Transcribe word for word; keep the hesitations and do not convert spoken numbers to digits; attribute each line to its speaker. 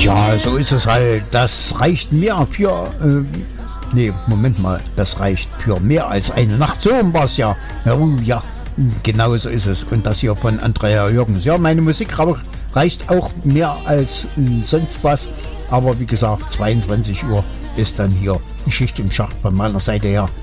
Speaker 1: Ja, so ist es halt. Das reicht mehr für... Äh, nee, Moment mal. Das reicht für mehr als eine Nacht. So war es ja. Ja, oh, ja, genau so ist es. Und das hier von Andrea Jürgens. Ja, meine Musik reicht auch mehr als äh, sonst was. Aber wie gesagt, zweiundzwanzig Uhr ist dann hier Schicht im Schacht von meiner Seite her.